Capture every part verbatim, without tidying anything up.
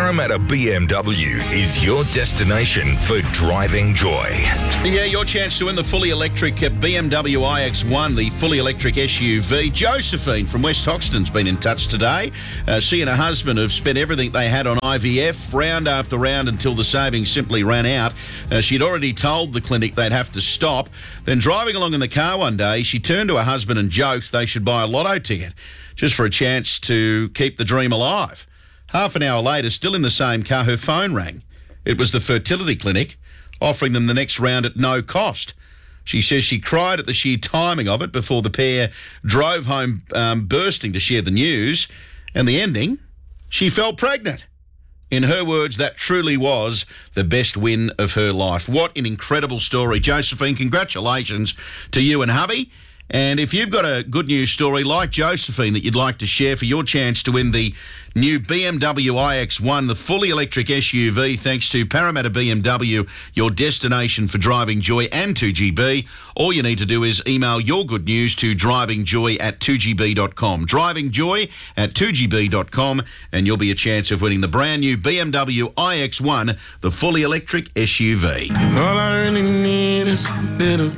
Parramatta B M W is your destination for driving joy. Yeah, your chance to win the fully electric B M W i X one, the fully electric S U V. Josephine from West Hoxton's been in touch today. Uh, she and her husband have spent everything they had on I V F, round after round, until the savings simply ran out. Uh, she'd already told the clinic they'd have to stop. Then driving along in the car one day, she turned to her husband and joked they should buy a lotto ticket just for a chance to keep the dream alive. Half an hour later, still in the same car, her phone rang. It was the fertility clinic, offering them the next round at no cost. She says she cried at the sheer timing of it before the pair drove home um, bursting to share the news. And the ending, she fell pregnant. In her words, that truly was the best win of her life. What an incredible story. Josephine, congratulations to you and hubby. And if you've got a good news story like Josephine that you'd like to share for your chance to win the new B M W i X one, the fully electric S U V, thanks to Parramatta B M W, your destination for driving joy, and two G B, all you need to do is email your good news to drivingjoy at two G B dot com. drivingjoy at two G B dot com, and you'll be a chance of winning the brand new B M W i X one, the fully electric S U V. All I really need is a little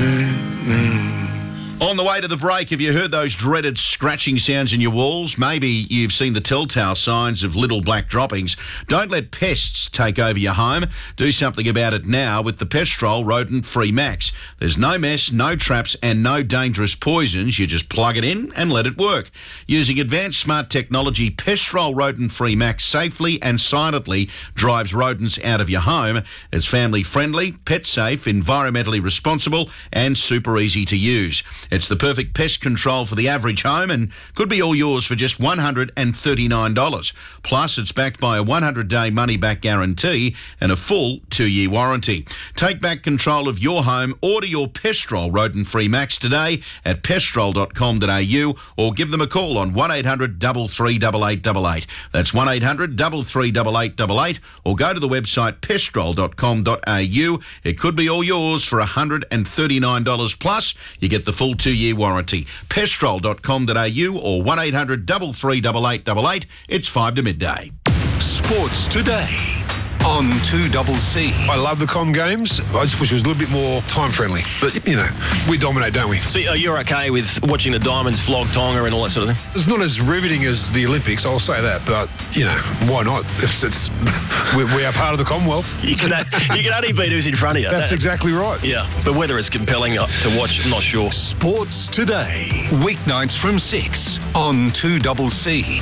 good. On the way to the break, have you heard those dreaded scratching sounds in your walls? Maybe you've seen the telltale signs of little black droppings. Don't let pests take over your home. Do something about it now with the Pestrol Rodent-Free Max. There's no mess, no traps and no dangerous poisons. You just plug it in and let it work. Using advanced smart technology, Pestrol Rodent-Free Max safely and silently drives rodents out of your home. It's family friendly, pet safe, environmentally responsible and super easy to use. It's the perfect pest control for the average home and could be all yours for just one hundred thirty-nine dollars. Plus, it's backed by a one hundred day money-back guarantee and a full two-year warranty. Take back control of your home. Order your Pestrol Rodent-Free Max today at pestrol dot com dot a u or give them a call on one eight hundred, three three eight, eight eight eight. That's one eight hundred, three three eight eight eight eight, or go to the website pestrol dot com dot a u. It could be all yours for one hundred thirty-nine dollars plus. You get the full two-year warranty. pestrol dot com dot a u or one eight hundred, three three eight eight eight eight. It's five to midday. Sports Today on two C C. I love the Com Games. I just wish it was a little bit more time-friendly. But, you know, we dominate, don't we? So uh, you're okay with watching the Diamonds flog Tonga and all that sort of thing? It's not as riveting as the Olympics, I'll say that. But, you know, why not? It's, it's we, we are part of the Commonwealth. You can, you can only beat who's in front of you. That's that, exactly right. Yeah, but whether it's compelling to watch, I'm not sure. Sports Today, weeknights from six on two C C.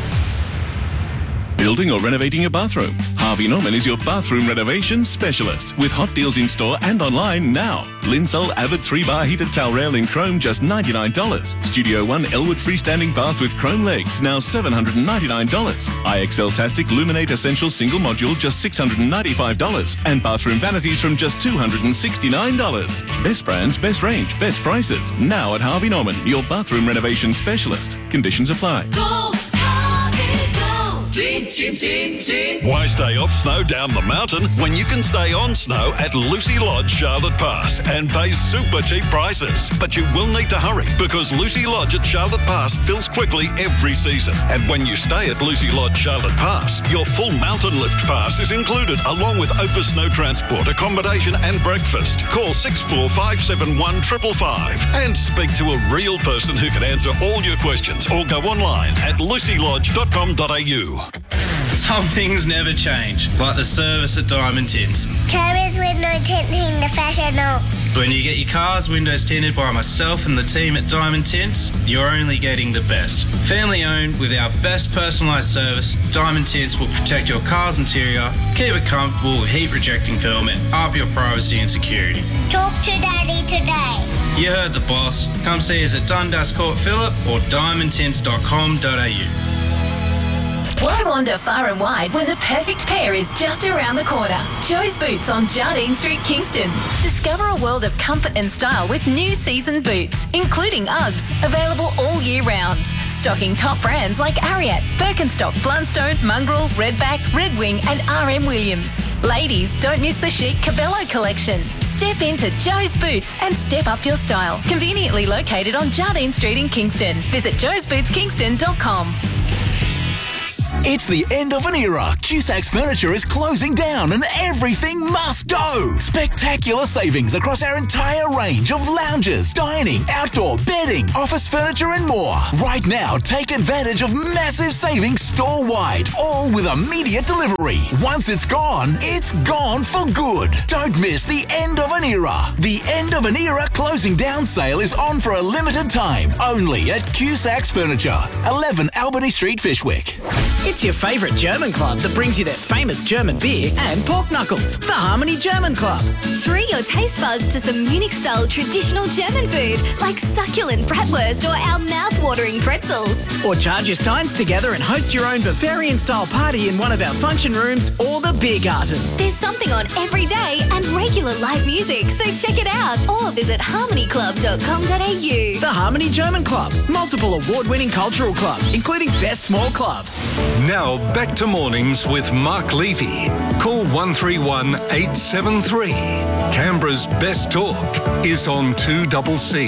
Building or renovating your bathroom? Harvey Norman is your bathroom renovation specialist with hot deals in store and online now. Linsol Avid three bar heated towel rail in chrome just ninety-nine dollars. Studio One Elwood freestanding bath with chrome legs now seven hundred ninety-nine dollars. I X L Tastic Luminate Essential single module just six hundred ninety-five dollars. And bathroom vanities from just two hundred sixty-nine dollars. Best brands, best range, best prices. Now at Harvey Norman, your bathroom renovation specialist. Conditions apply. Go, Harvey, go. Chin, chin, chin, chin. Why stay off snow down the mountain when you can stay on snow at Lucy Lodge, Charlotte Pass and pay super cheap prices? But you will need to hurry because Lucy Lodge at Charlotte Pass fills quickly every season. And when you stay at Lucy Lodge, Charlotte Pass, your full mountain lift pass is included along with over snow transport, accommodation and breakfast. Call six four five seven one five five five and speak to a real person who can answer all your questions or go online at lucy lodge dot com dot a u. Some things never change, like the service at Diamond Tints. Carriers window tinting the fashion up. When you get your car's windows tinted by myself and the team at Diamond Tints, you're only getting the best. Family owned with our best personalised service, Diamond Tints will protect your car's interior, keep it comfortable with heat rejecting film and up your privacy and security. Talk to Daddy today. You heard the boss. Come see us at Dundas Court Phillip or diamond tints dot com dot a u. Why wander far and wide when the perfect pair is just around the corner? Joe's Boots on Jardine Street, Kingston. Discover a world of comfort and style with new season boots, including Uggs, available all year round. Stocking top brands like Ariat, Birkenstock, Blundstone, Mongrel, Redback, Red Wing and R M Williams. Ladies, don't miss the chic Cabello collection. Step into Joe's Boots and step up your style. Conveniently located on Jardine Street in Kingston. Visit joes boots kingston dot com. It's the end of an era. Cusacks Furniture is closing down and everything must go. Spectacular savings across our entire range of lounges, dining, outdoor, bedding, office furniture and more. Right now, take advantage of massive savings store-wide, all with immediate delivery. Once it's gone, it's gone for good. Don't miss the end of an era. The end of an era closing down sale is on for a limited time, only at Cusacks Furniture, eleven Albany Street, Fishwick. It's your favourite German club that brings you their famous German beer and pork knuckles, the Harmony German Club. Treat your taste buds to some Munich-style traditional German food like succulent bratwurst or our mouth-watering pretzels. Or charge your steins together and host your own Bavarian-style party in one of our function rooms or the beer garden. There's something on every day and regular live music, so check it out or visit harmony club dot com dot a u. The Harmony German Club, multiple award-winning cultural club, including Best Small Club. Now back to mornings with Mark Levy. Call one three one eight seven three. Canberra's best talk is on two C C.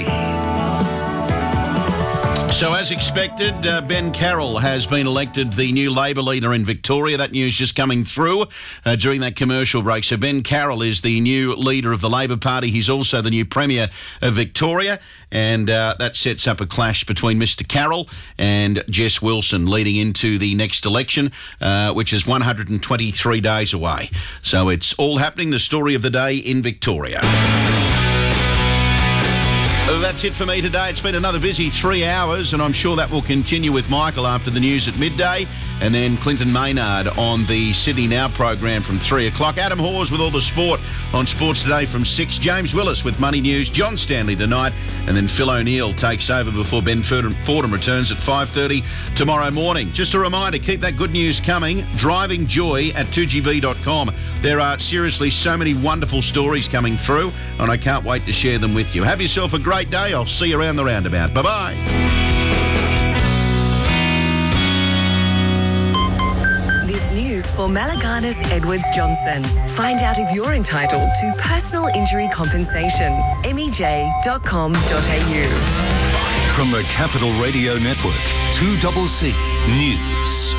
So, as expected, uh, Ben Carroll has been elected the new Labor leader in Victoria. That news just coming through uh, during that commercial break. So, Ben Carroll is the new leader of the Labor Party. He's also the new Premier of Victoria. And uh, that sets up a clash between Mister Carroll and Jess Wilson leading into the next election, uh, which is one hundred twenty-three days away. So, it's all happening. The story of the day in Victoria. That's it for me today. It's been another busy three hours, and I'm sure that will continue with Michael after the news at midday, and then Clinton Maynard on the Sydney Now program from three o'clock. Adam Hawes with all the sport on Sports Today from six. James Willis with Money News. John Stanley tonight, and then Phil O'Neill takes over before Ben Fordham returns at five thirty tomorrow morning. Just a reminder, keep that good news coming. Driving Joy at two G B dot com. There are seriously so many wonderful stories coming through, and I can't wait to share them with you. Have yourself a great day. I'll see you around the roundabout. Bye-bye. This news for Malaganas Edwards Johnson. Find out if you're entitled to personal injury compensation. M E J dot com dot a u. From the Capital Radio Network, two C C News.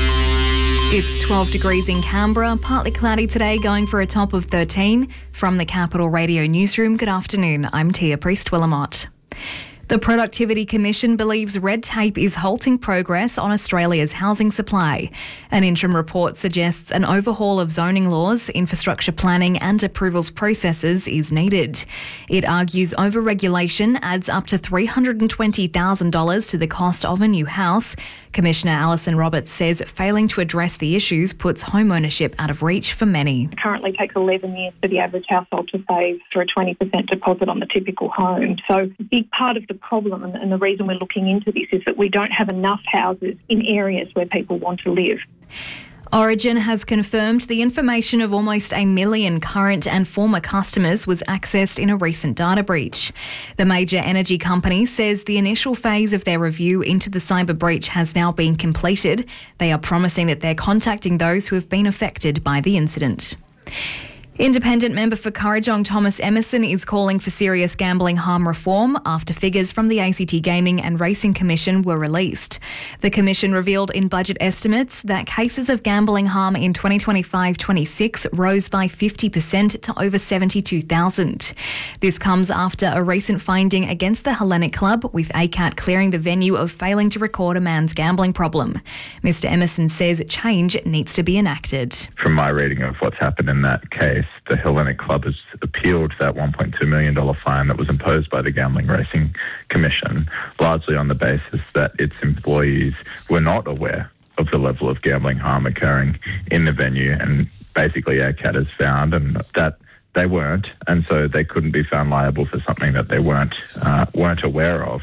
It's twelve degrees in Canberra, partly cloudy today, going for a top of thirteen. From the Capital Radio Newsroom, good afternoon. I'm Tia Priest-Willamott. The Productivity Commission believes red tape is halting progress on Australia's housing supply. An interim report suggests an overhaul of zoning laws, infrastructure planning and approvals processes is needed. It argues over-regulation adds up to three hundred twenty thousand dollars to the cost of a new house. Commissioner Alison Roberts says failing to address the issues puts home ownership out of reach for many. It currently takes eleven years for the average household to save for a twenty percent deposit on the typical home. So a big part of the problem and, and the reason we're looking into this is that we don't have enough houses in areas where people want to live. Origin has confirmed the information of almost a million current and former customers was accessed in a recent data breach. The major energy company says the initial phase of their review into the cyber breach has now been completed. They are promising that they're contacting those who have been affected by the incident. Independent member for Kurrajong Thomas Emerson is calling for serious gambling harm reform after figures from the A C T Gaming and Racing Commission were released. The Commission revealed in budget estimates that cases of gambling harm in twenty twenty-five twenty-six rose by fifty percent to over seventy-two thousand. This comes after a recent finding against the Hellenic Club, with A C A T clearing the venue of failing to record a man's gambling problem. Mister Emerson says change needs to be enacted. From my reading of what's happened in that case, the Hellenic Club has appealed that one point two million dollars fine that was imposed by the Gambling Racing Commission, largely on the basis that its employees were not aware of the level of gambling harm occurring in the venue, and basically A C A T has found and that they weren't, and so they couldn't be found liable for something that they weren't uh, weren't aware of.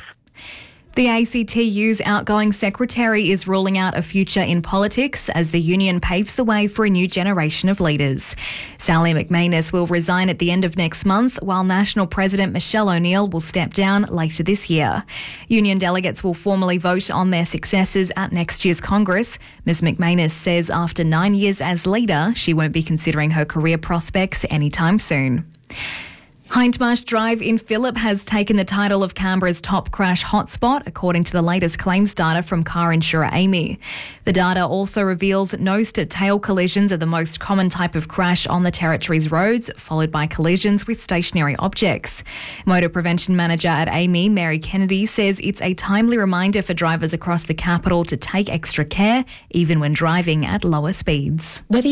The A C T U's outgoing secretary is ruling out a future in politics as the union paves the way for a new generation of leaders. Sally McManus will resign at the end of next month, while National President Michelle O'Neill will step down later this year. Union delegates will formally vote on their successors at next year's Congress. Miz McManus says after nine years as leader, she won't be considering her career prospects anytime soon. Hindmarsh Drive in Phillip has taken the title of Canberra's top crash hotspot, according to the latest claims data from car insurer A M I. The data also reveals nose to tail collisions are the most common type of crash on the Territory's roads, followed by collisions with stationary objects. Motor Prevention Manager at A M I, Mary Kennedy, says it's a timely reminder for drivers across the capital to take extra care, even when driving at lower speeds. Whether